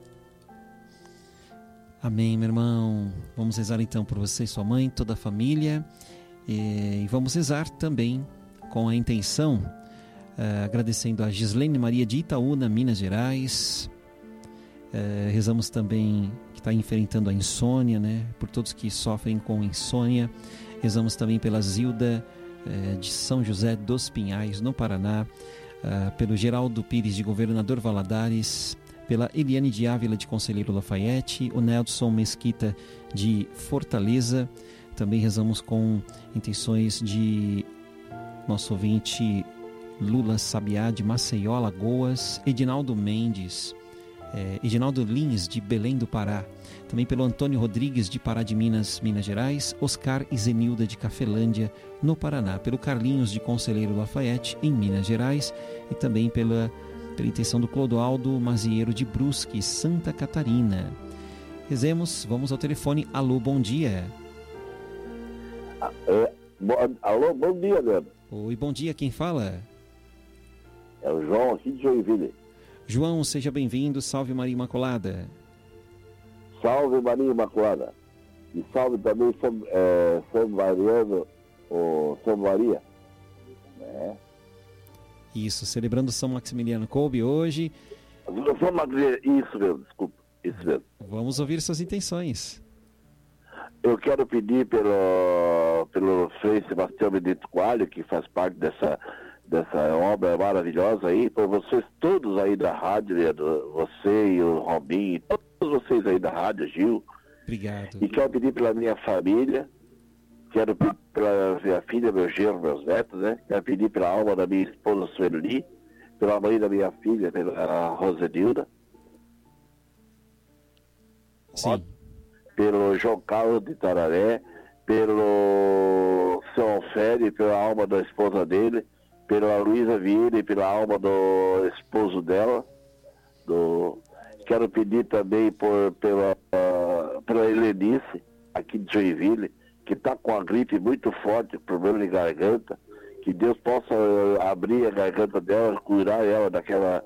Amém, meu irmão. Vamos rezar então por você e sua mãe, toda a família. E vamos rezar também com a intenção, agradecendo a Gislene Maria de Itaúna, Minas Gerais. Rezamos também que está enfrentando a insônia, né? Por todos que sofrem com insônia. Rezamos também pela Zilda de São José dos Pinhais, no Paraná. Pelo Geraldo Pires de Governador Valadares. Pela Eliane de Ávila de Conselheiro Lafayette. O Nelson Mesquita de Fortaleza. Também rezamos com intenções de nosso ouvinte Lula Sabiá de Maceió, Alagoas. Edinaldo Mendes. Edinaldo Lins de Belém do Pará, também pelo Antônio Rodrigues de Pará de Minas, Minas Gerais, Oscar e Zenilda de Cafelândia, no Paraná, pelo Carlinhos de Conselheiro Lafayette, em Minas Gerais, e também pela intenção do Clodoaldo Mazieiro de Brusque, Santa Catarina. Rezemos, vamos ao telefone. Alô, bom dia. Alô, bom dia, Leandro. Oi, bom dia, quem fala? É o João aqui de Joinville. João, seja bem-vindo, salve Maria Imaculada. Salve Maria Imaculada. E salve também São Mariano, ou São Maria. Né? Isso, celebrando São Maximiliano Kolbe hoje. São Maximiliano, isso mesmo, desculpa, isso mesmo. Vamos ouvir suas intenções. Eu quero pedir pelo Frei Sebastião Benedito Coelho, que faz parte dessa obra maravilhosa aí, por vocês todos aí da rádio, você e o Robinho, todos vocês aí da rádio, Gil. Obrigado. E quero pedir pela minha família, quero pedir pela minha filha, meu genro, meus netos, né? Quero pedir pela alma da minha esposa Sueli, pela mãe da minha filha, pela Rosenilda. Sim. Pelo João Carlos de Tararé, pelo seu Alfério, pela alma da esposa dele, pela Luísa Vieira e pela alma do esposo dela. Quero pedir também pela Helenice, aqui de Joinville, que está com a gripe muito forte, problema de garganta, que Deus possa abrir a garganta dela, curar ela daquela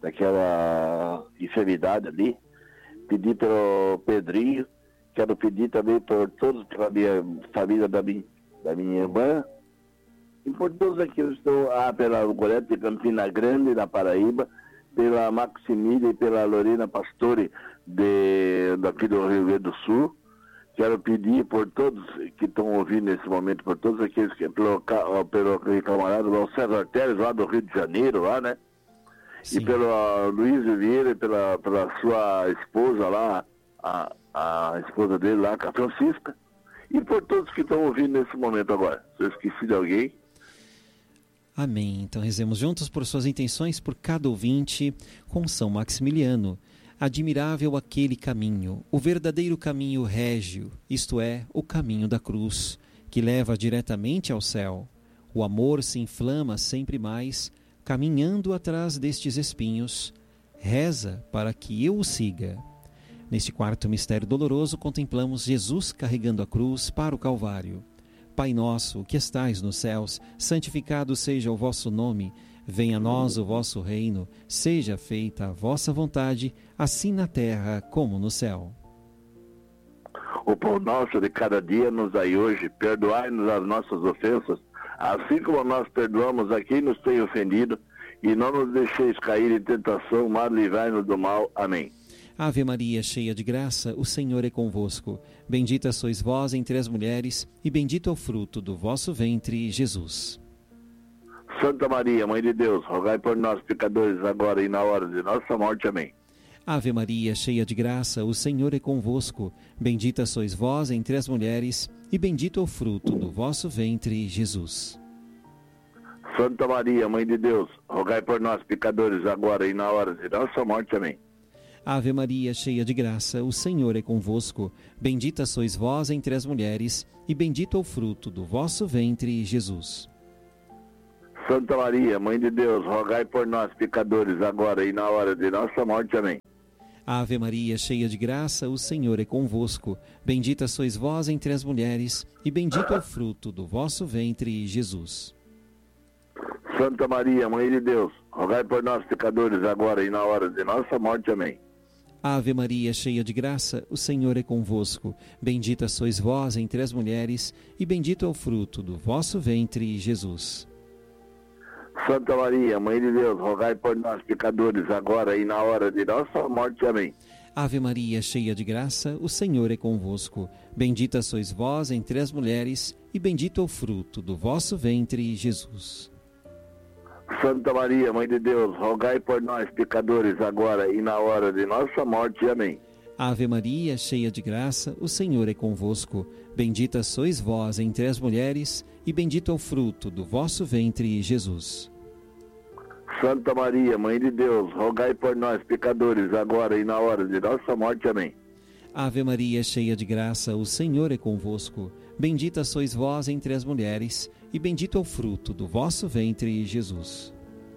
enfermidade ali. Pedir pelo Pedrinho, quero pedir também por todos, pela minha família da minha irmã, e por todos aqueles que estão pela Gorete de Campina Grande, na Paraíba, pela Maximília e pela Lorena Pastore daqui do Rio Grande do Sul. Quero pedir por todos que estão ouvindo nesse momento, por todos aqueles que, pelo camarada, o César Teres, lá do Rio de Janeiro, lá, né? Sim. E pelo Luiz Vieira, pela sua esposa lá, a esposa dele lá, a Francisca. E por todos que estão ouvindo nesse momento agora. Se eu esqueci de alguém. Amém. Então rezemos juntos por suas intenções, por cada ouvinte, com São Maximiliano. Admirável aquele caminho, o verdadeiro caminho régio, isto é, o caminho da cruz, que leva diretamente ao céu. O amor se inflama sempre mais, caminhando atrás destes espinhos. Reza para que eu o siga. Neste quarto mistério doloroso, contemplamos Jesus carregando a cruz para o Calvário. Pai nosso, que estais nos céus, santificado seja o vosso nome. Venha a nós o vosso reino. Seja feita a vossa vontade, assim na terra como no céu. O pão nosso de cada dia nos dai hoje. Perdoai-nos as nossas ofensas, assim como nós perdoamos a quem nos tem ofendido. E não nos deixeis cair em tentação, mas livrai-nos do mal. Amém. Ave Maria, cheia de graça, o Senhor é convosco. Bendita sois vós entre as mulheres, e bendito é o fruto do vosso ventre, Jesus. Santa Maria, Mãe de Deus, rogai por nós, pecadores, agora e na hora de nossa morte. Amém. Ave Maria, cheia de graça, o Senhor é convosco. Bendita sois vós entre as mulheres, e bendito é o fruto do vosso ventre, Jesus. Santa Maria, Mãe de Deus, rogai por nós, pecadores, agora e na hora de nossa morte. Amém. Ave Maria, cheia de graça, o Senhor é convosco. Bendita sois vós entre as mulheres, e bendito é o fruto do vosso ventre, Jesus. Santa Maria, Mãe de Deus, rogai por nós, pecadores, agora e na hora de nossa morte. Amém. Ave Maria, cheia de graça, o Senhor é convosco. Bendita sois vós entre as mulheres, e bendito é o fruto do vosso ventre, Jesus. Santa Maria, Mãe de Deus, rogai por nós, pecadores, agora e na hora de nossa morte. Amém. Ave Maria, cheia de graça, o Senhor é convosco. Bendita sois vós entre as mulheres, e bendito é o fruto do vosso ventre, Jesus. Santa Maria, Mãe de Deus, rogai por nós, pecadores, agora e na hora de nossa morte. Amém. Ave Maria, cheia de graça, o Senhor é convosco. Bendita sois vós entre as mulheres, e bendito é o fruto do vosso ventre, Jesus. Santa Maria, Mãe de Deus, rogai por nós, pecadores, agora e na hora de nossa morte. Amém. Ave Maria, cheia de graça, o Senhor é convosco. Bendita sois vós entre as mulheres, e bendito é o fruto do vosso ventre, Jesus. Santa Maria, Mãe de Deus, rogai por nós, pecadores, agora e na hora de nossa morte. Amém. Ave Maria, cheia de graça, o Senhor é convosco. Bendita sois vós entre as mulheres, e bendito é o fruto do vosso ventre, Jesus.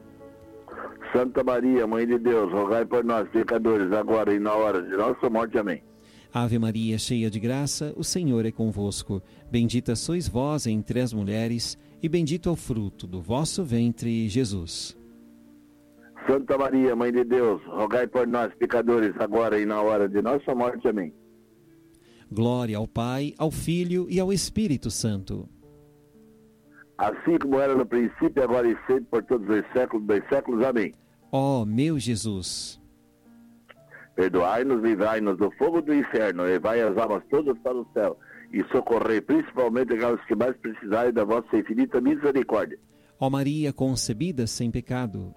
Santa Maria, Mãe de Deus, rogai por nós, pecadores, agora e na hora de nossa morte. Amém. Ave Maria, cheia de graça, o Senhor é convosco. Bendita sois vós entre as mulheres, e bendito é o fruto do vosso ventre, Jesus. Santa Maria, Mãe de Deus, rogai por nós, pecadores, agora e na hora de nossa morte. Amém. Glória ao Pai, ao Filho e ao Espírito Santo. Assim como era no princípio, agora e sempre, por todos os séculos dos séculos. Amém. Ó meu Jesus, perdoai-nos, livrai-nos do fogo do inferno, levai as almas todas para o céu, e socorrei principalmente aquelas que mais precisarem da vossa infinita misericórdia. Ó Maria concebida sem pecado,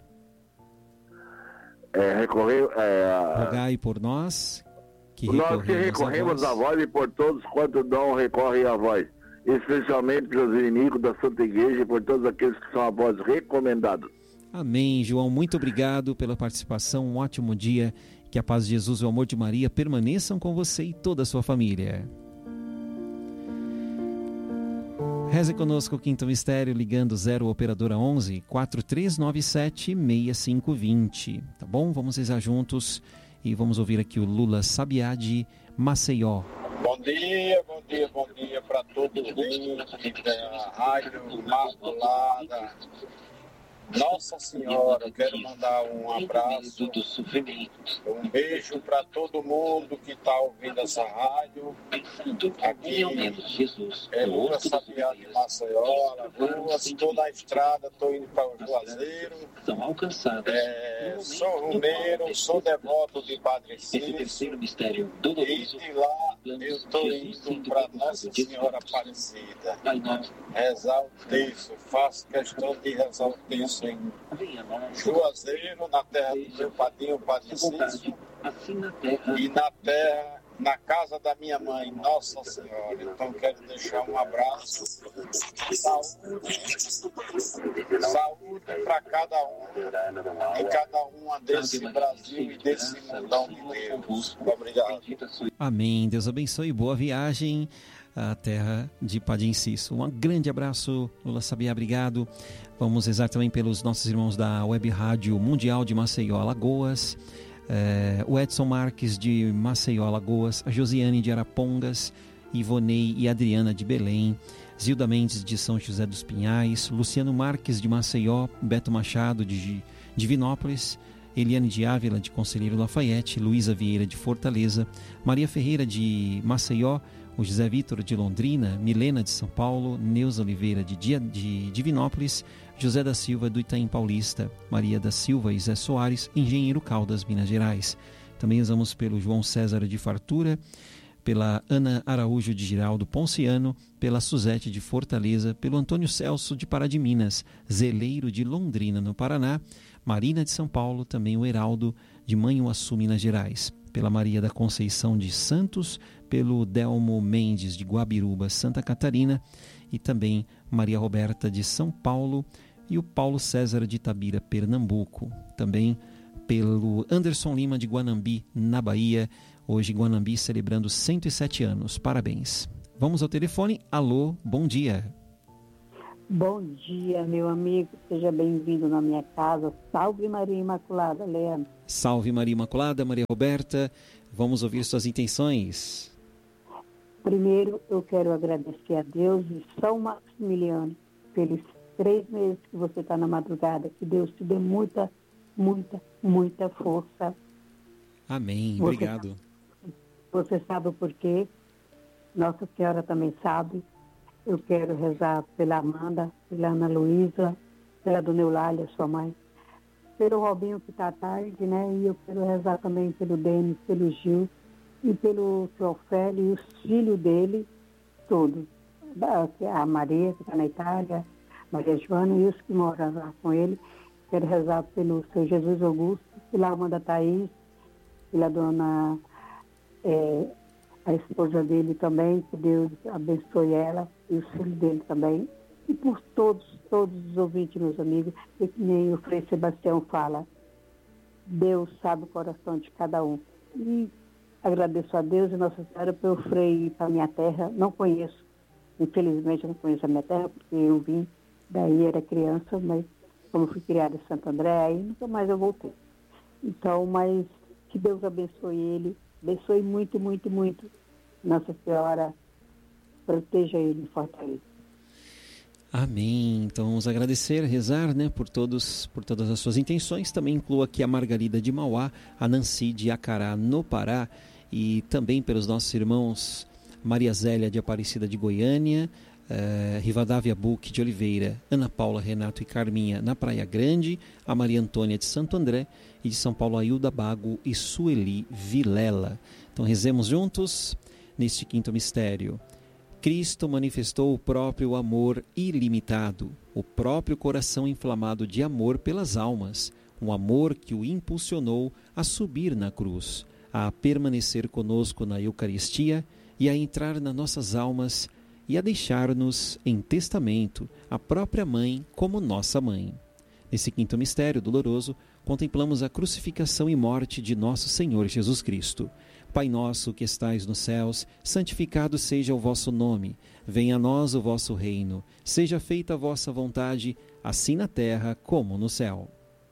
rogai por nós, que recorremos a vós, e por todos quanto não recorrem a vós, especialmente pelos inimigos da Santa Igreja e por todos aqueles que são a vós recomendados. Amém. João, muito obrigado pela participação, um ótimo dia, que a paz de Jesus e o amor de Maria permaneçam com você e toda a sua família. Reze conosco o quinto mistério, ligando 0 operadora 11 4397 6520, tá bom? Vamos rezar juntos e vamos ouvir aqui o Lula Sabiá de Maceió. Bom dia para todo mundo da Rádio Imaculada. Nossa Senhora, eu quero mandar um abraço, um beijo para todo mundo que está ouvindo essa rádio. Aqui é Lula Sabiá de Maceió, Alagoas, estou na estrada, estou indo para o Juazeiro. Sou rumeiro, sou devoto de Padre Cícero, e de lá eu estou indo para Nossa Senhora Aparecida. Rezar o terço, faço questão de rezar o terço em Juazeiro, na terra do meu padrinho, Padre Cícero, e na terra, na casa da minha mãe, Nossa Senhora. Então quero deixar um abraço, saúde para cada um, e cada uma desse Brasil e desse mundão de Deus. Obrigado. Amém. Deus abençoe. Boa viagem à terra de Padim Cício. Um grande abraço, Lula Sabiá, obrigado. Vamos rezar também pelos nossos irmãos da Web Rádio Mundial de Maceió, Alagoas, o Edson Marques de Maceió, Alagoas, a Josiane de Arapongas, Ivonei e Adriana de Belém, Zilda Mendes de São José dos Pinhais, Luciano Marques de Maceió, Beto Machado de Divinópolis, Eliane de Ávila de Conselheiro Lafayette, Luísa Vieira de Fortaleza, Maria Ferreira de Maceió, o José Vitor de Londrina, Milena de São Paulo, Neuza Oliveira de Divinópolis, José da Silva do Itaim Paulista, Maria da Silva e Zé Soares, Engenheiro Caldas, Minas Gerais. Também usamos pelo João César de Fartura, pela Ana Araújo de Giraldo Ponciano, pela Suzete de Fortaleza, pelo Antônio Celso de Pará de Minas, Zeleiro de Londrina, no Paraná, Marina de São Paulo, também o Heraldo de Manhuaçu, Minas Gerais, pela Maria da Conceição de Santos, pelo Delmo Mendes de Guabiruba, Santa Catarina, e também Maria Roberta de São Paulo e o Paulo César de Itabira, Pernambuco. Também pelo Anderson Lima de Guanambi, na Bahia, hoje Guanambi celebrando 107 anos. Parabéns. Vamos ao telefone. Alô, bom dia. Bom dia, meu amigo. Seja bem-vindo na minha casa. Salve Maria Imaculada, Leandro. Salve Maria Imaculada, Maria Roberta. Vamos ouvir suas intenções. Primeiro, eu quero agradecer a Deus e São Maximiliano pelos 3 meses que você está na madrugada. Que Deus te dê muita, muita, muita força. Amém. Obrigado. Você sabe o porquê? Nossa Senhora também sabe. Eu quero rezar pela Amanda, pela Ana Luísa, pela Dona Eulália, sua mãe, pelo Robinho que está tarde, né? E eu quero rezar também pelo Denis, pelo Gil e pelo seu Ofélio e os filhos dele, todos. A Maria, que está na Itália, Maria Joana e os que moram lá com ele. Quero rezar pelo seu Jesus Augusto, pela Amanda Thaís, pela Dona... a esposa dele também, que Deus abençoe ela e os filhos dele também. E por todos os ouvintes, meus amigos, e que nem o Frei Sebastião fala, Deus sabe o coração de cada um. E agradeço a Deus e Nossa Senhora pelo Frei ir para a minha terra. Não conheço, infelizmente eu não conheço a minha terra, porque eu vim, daí era criança, mas como fui criada em Santo André, aí nunca mais eu voltei. Então, mas que Deus abençoe ele, abençoe muito, muito, muito. Nossa Senhora, proteja ele e fortaleça. Amém. Então vamos agradecer, rezar, né, por todas as suas intenções. Também incluo aqui a Margarida de Mauá, a Nancy de Acará, no Pará, e também pelos nossos irmãos Maria Zélia de Aparecida de Goiânia, Rivadavia Buque de Oliveira, Ana Paula, Renato e Carminha na Praia Grande, a Maria Antônia de Santo André e de São Paulo, Ailda Bago e Sueli Vilela. Então rezemos juntos neste quinto mistério. Cristo manifestou o próprio amor ilimitado, o próprio coração inflamado de amor pelas almas, um amor que o impulsionou a subir na cruz, a permanecer conosco na Eucaristia e a entrar nas nossas almas e a deixar-nos em testamento a própria mãe como nossa mãe. Nesse quinto mistério doloroso, contemplamos a crucificação e morte de nosso Senhor Jesus Cristo. Pai nosso que estais nos céus, santificado seja o vosso nome. Venha a nós o vosso reino. Seja feita a vossa vontade, assim na terra como no céu.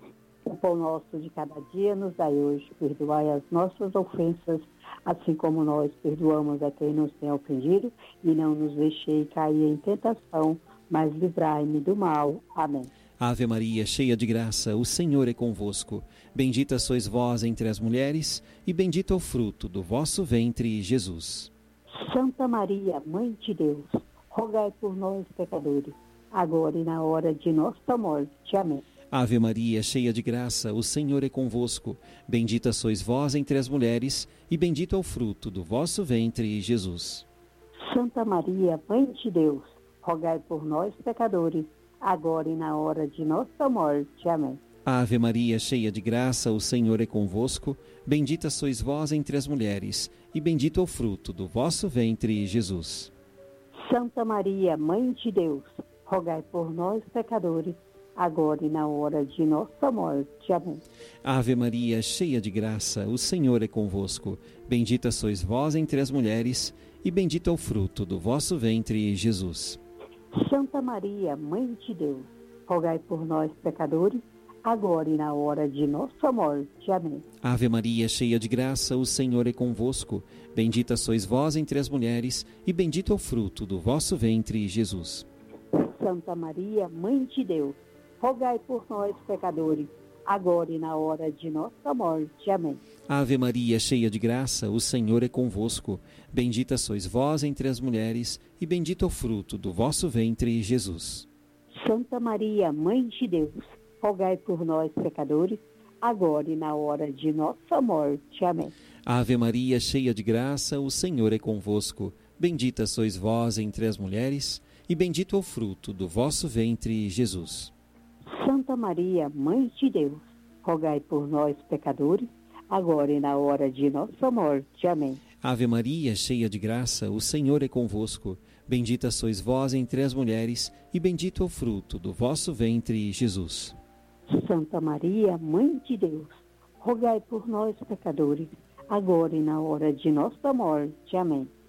O pão nosso de cada dia nos dai hoje. Perdoai as nossas ofensas, assim como nós perdoamos a quem nos tem ofendido. E não nos deixei cair em tentação, mas livrai-me do mal. Amém. Ave Maria, cheia de graça, o Senhor é convosco. Bendita sois vós entre as mulheres, e bendito é o fruto do vosso ventre, Jesus. Santa Maria, Mãe de Deus, rogai por nós, pecadores, agora e na hora de nossa morte. Amém. Ave Maria, cheia de graça, o Senhor é convosco. Bendita sois vós entre as mulheres, e bendito é o fruto do vosso ventre, Jesus. Santa Maria, Mãe de Deus, rogai por nós, pecadores, agora e na hora de nossa morte. Amém. Ave Maria, cheia de graça, o Senhor é convosco. Bendita sois vós entre as mulheres, e bendito é o fruto do vosso ventre, Jesus. Santa Maria, Mãe de Deus, rogai por nós, pecadores, agora e na hora de nossa morte. Amém. Ave Maria, cheia de graça, o Senhor é convosco. Bendita sois vós entre as mulheres, e bendito é o fruto do vosso ventre, Jesus. Santa Maria, Mãe de Deus, rogai por nós, pecadores, agora e na hora de nossa morte. Amém. Ave Maria, cheia de graça, o Senhor é convosco. Bendita sois vós entre as mulheres, e bendito é o fruto do vosso ventre, Jesus. Santa Maria, Mãe de Deus, rogai por nós, pecadores, agora e na hora de nossa morte. Amém. Ave Maria, cheia de graça, o Senhor é convosco. Bendita sois vós entre as mulheres, e bendito é o fruto do vosso ventre, Jesus. Santa Maria, Mãe de Deus, rogai por nós, pecadores, agora e na hora de nossa morte. Amém. Ave Maria, cheia de graça, o Senhor é convosco. Bendita sois vós entre as mulheres, e bendito é o fruto do vosso ventre, Jesus. Santa Maria, Mãe de Deus, rogai por nós, pecadores, agora e na hora de nossa morte. Amém. Ave Maria, cheia de graça, o Senhor é convosco. Bendita sois vós entre as mulheres, e bendito é o fruto do vosso ventre, Jesus. Santa Maria, Mãe de Deus, rogai por nós, pecadores, agora e na hora de nossa morte. Amém.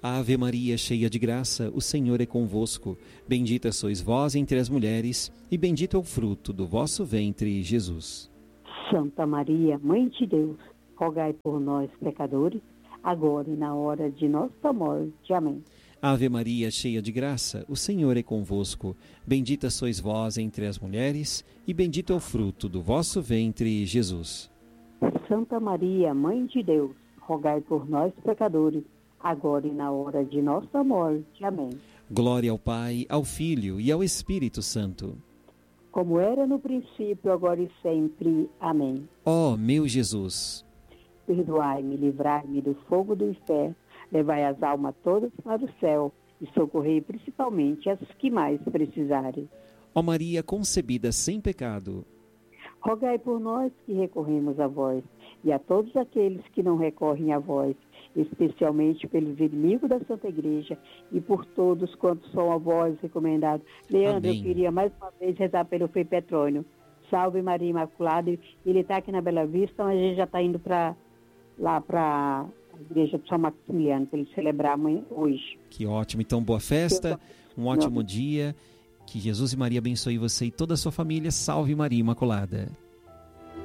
Ave Maria, cheia de graça, o Senhor é convosco. Bendita sois vós entre as mulheres, e bendito é o fruto do vosso ventre, Jesus. Santa Maria, Mãe de Deus, rogai por nós, pecadores, agora e na hora de nossa morte. Amém. Ave Maria, cheia de graça, o Senhor é convosco. Bendita sois vós entre as mulheres, e bendito é o fruto do vosso ventre, Jesus. Santa Maria, Mãe de Deus, rogai por nós, pecadores, agora e na hora de nossa morte. Amém. Glória ao Pai, ao Filho e ao Espírito Santo. Como era no princípio, agora e sempre. Amém. Ó meu Jesus, perdoai-me, livrai-me do fogo do inferno, levai as almas todas para o céu e socorrei principalmente as que mais precisarem. ó Maria concebida sem pecado, rogai por nós que recorremos a vós e a todos aqueles que não recorrem a vós, especialmente pelos inimigos da Santa Igreja e por todos quantos são a vós recomendados. Leandro, Amém. Eu queria mais uma vez rezar pelo Frei Petrônio. Salve Maria Imaculada. Ele está aqui na Bela Vista, mas a gente já está indo lá para a Igreja de São Maximiliano, para ele celebrar amanhã, hoje. Que ótimo, então boa festa, um ótimo dia, que Jesus e Maria abençoe você e toda a sua família. Salve Maria Imaculada.